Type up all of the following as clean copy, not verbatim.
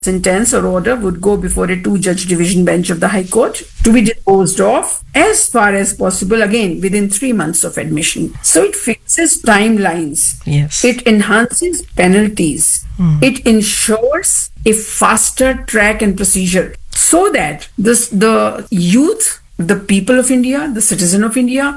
sentence or order would go before a 2-judge division bench of the High Court to be disposed of as far as possible, again, within 3 months of admission. So it fixes timelines. Yes. It enhances penalties. It ensures a faster track and procedure so that the youth, the people of India, the citizen of India,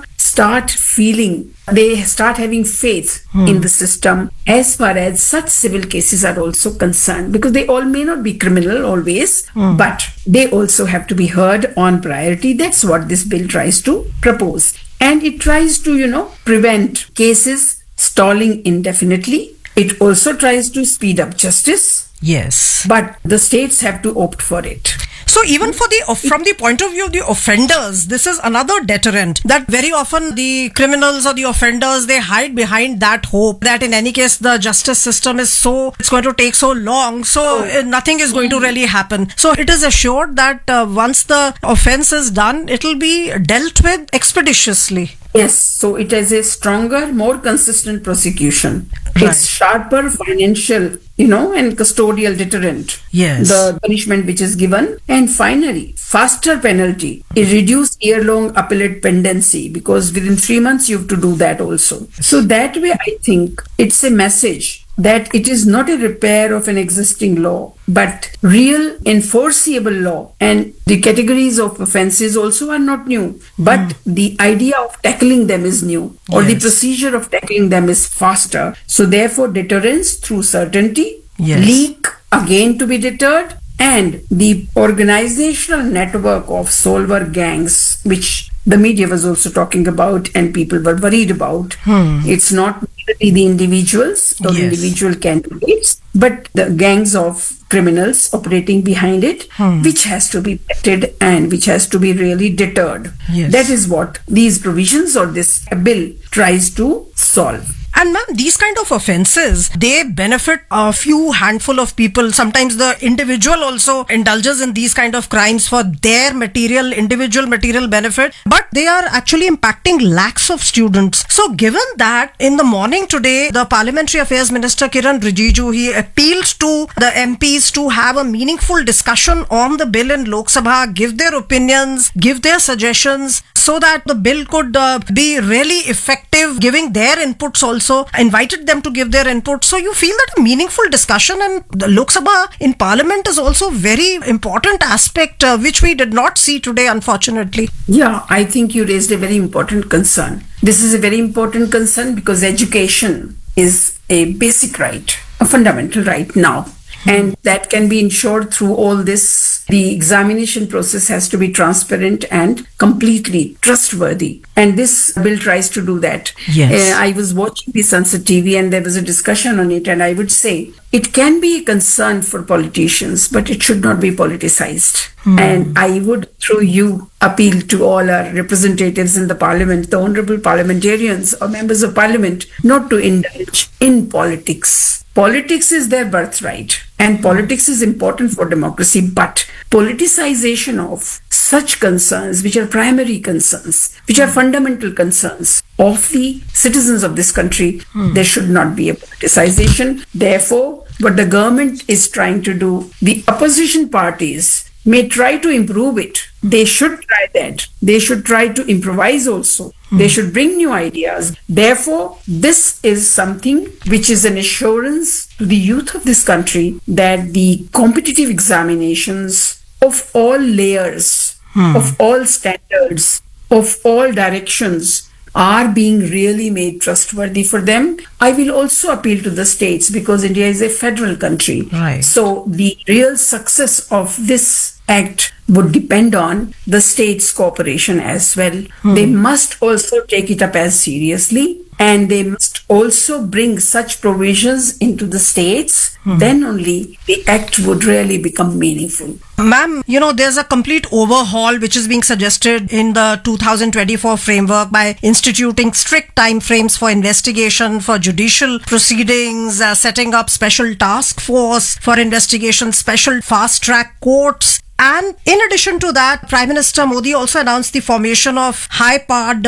they start having faith in the system as far as such civil cases are also concerned, because they all may not be criminal always, but they also have to be heard on priority. That's what this bill tries to propose. And it tries to, prevent cases stalling indefinitely. It also tries to speed up justice. Yes. But the states have to opt for it. So even from the point of view of the offenders, this is another deterrent, that very often the criminals or the offenders, they hide behind that hope that in any case the justice system it's going to take so long, so nothing is going to really happen. So it is assured that once the offense is done, it will be dealt with expeditiously. Yes, so it is a stronger, more consistent prosecution. Right. It's sharper financial, and custodial deterrent. Yes. The punishment which is given. And finally, faster penalty. A reduced year-long appellate pendency, because within 3 months you have to do that also. So that way, I think it's a message that it is not a repair of an existing law, but real enforceable law. And the categories of offences also are not new, but the idea of tackling them is new, or the procedure of tackling them is faster. So therefore, deterrence through certainty, leak again to be deterred, and the organizational network of solver gangs, which the media was also talking about and people were worried about. It's not merely the individuals or individual candidates, but the gangs of criminals operating behind it, which has to be vetted and which has to be really deterred. Yes. That is what these provisions or this bill tries to solve. And ma'am, these kind of offences, they benefit a few handful of people. Sometimes the individual also indulges in these kind of crimes for their individual material benefit, but they are actually impacting lakhs of students. So given that, in the morning today, the Parliamentary Affairs Minister Kiran Rijiju, he appealed to the MPs to have a meaningful discussion on the bill in Lok Sabha, give their opinions, give their suggestions, so that the bill could be really effective, giving their inputs also, invited them to give their input. So you feel that a meaningful discussion in the Lok Sabha in Parliament is also very important aspect, which we did not see today, unfortunately. Yeah, I think you raised a very important concern. This is a very important concern because education is a basic right, a fundamental right now. And that can be ensured through all this. The examination process has to be transparent and completely trustworthy. And this bill tries to do that. Yes. I was watching the Sunset TV and there was a discussion on it. And I would say it can be a concern for politicians, but it should not be politicized. And I would, through you, appeal to all our representatives in the parliament, the honorable parliamentarians or members of parliament, not to indulge in politics. Politics is their birthright and politics is important for democracy, but politicization of such concerns, which are primary concerns, which are fundamental concerns of the citizens of this country, there should not be a politicization. Therefore, what the government is trying to do, the opposition parties may try to improve it. They should try that. They should try to improvise also. They should bring new ideas. Therefore, this is something which is an assurance to the youth of this country that the competitive examinations of all layers, of all standards, of all directions are being really made trustworthy for them. I will also appeal to the states because India is a federal country. Right. So the real success of this act would depend on the states' cooperation as well. They must also take it up as seriously and they must also bring such provisions into the states. Then only the act would really become meaningful. Ma'am, there's a complete overhaul which is being suggested in the 2024 framework by instituting strict time frames for investigation, for judicial proceedings, setting up special task force for investigation, special fast-track courts. And in addition to that, Prime Minister Modi also announced the formation of high-powered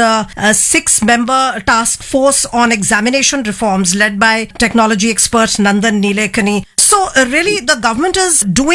6-member task force on examination reforms led by technology expert Nandan Nilekani. So really, the government is doing